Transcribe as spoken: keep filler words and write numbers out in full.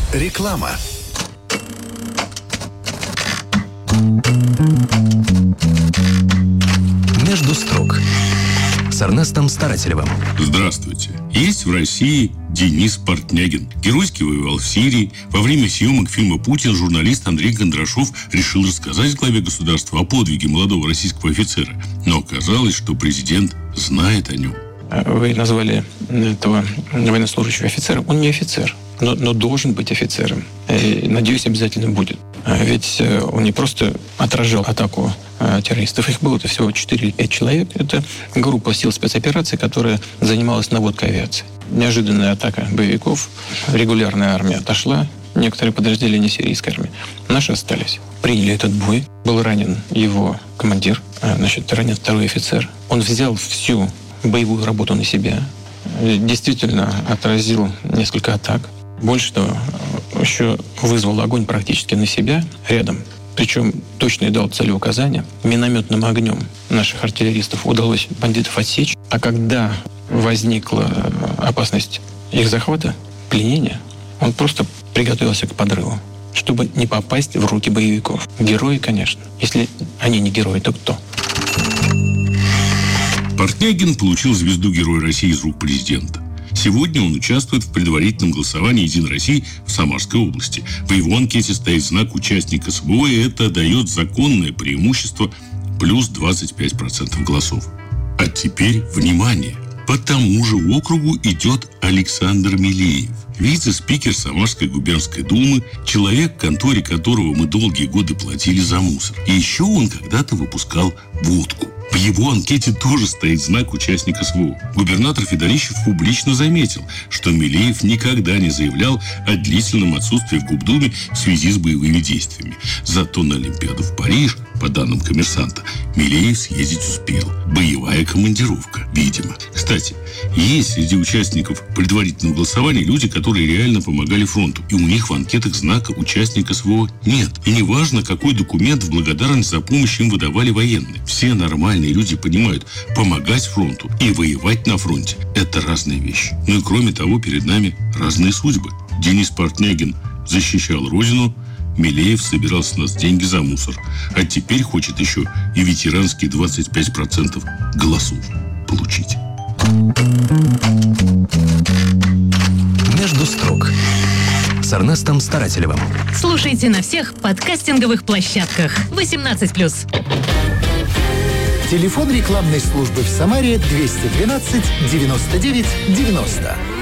Реклама. Между строк с Эрнестом Старателевым. Здравствуйте. Есть в России Денис Портнягин. Геройски воевал в Сирии. Во время съемок фильма «Путин» журналист Андрей Кондрашов решил рассказать главе государства о подвиге молодого российского офицера. Но оказалось, что президент знает о нем. Вы назвали этого военнослужащего офицером. Он не офицер, но, но должен быть офицером. И, надеюсь, обязательно будет. Ведь он не просто отражал атаку террористов. Их было всего четыре-пять человек. Это группа сил спецопераций, которая занималась наводкой авиации. Неожиданная атака боевиков. Регулярная армия отошла. Некоторые подразделения сирийской армии. Наши остались. Приняли этот бой. Был ранен его командир. Значит, ранен второй офицер. Он взял всю боевую работу на себя. Действительно отразил несколько атак. Больше того, еще вызвал огонь практически на себя рядом. Причем точно и дал целеуказания. Минометным огнем наших артиллеристов удалось бандитов отсечь. А когда возникла опасность их захвата, пленения, он просто приготовился к подрыву, чтобы не попасть в руки боевиков. Герои, конечно. Если они не герои, то кто? Портнягин получил звезду Героя России из рук президента. Сегодня он участвует в предварительном голосовании «Единой России» в Самарской области. В его анкете стоит знак участника СВО, и это дает законное преимущество плюс двадцать пять процентов голосов. А теперь внимание! По тому же округу идет Александр Милеев, вице-спикер Самарской губернской думы, человек, конторе которого мы долгие годы платили за мусор. И еще он когда-то выпускал водку. В его анкете тоже стоит знак участника СВО. Губернатор Федорищев публично заметил, что Милеев никогда не заявлял о длительном отсутствии в Губдуме в связи с боевыми действиями. Зато на Олимпиаду в Париж, по данным «Коммерсанта», Милеев съездить успел. Боевая командировка, видимо. Кстати, есть среди участников предварительного голосования люди, которые реально помогали фронту. И у них в анкетах знака участника СВО нет. И неважно, какой документ в благодарность за помощь им выдавали военные. Все нормальные люди понимают, помогать фронту и воевать на фронте – это разные вещи. Ну и кроме того, перед нами разные судьбы. Денис Портнягин защищал родину, Милеев собирал с нас деньги за мусор, а теперь хочет еще и ветеранские двадцать пять процентов голосов получить. Между строк с Эрнестом Старателевым. Слушайте на всех подкастинговых площадках. восемнадцать плюс. Телефон рекламной службы в Самаре двести двенадцать девяносто девять девяносто.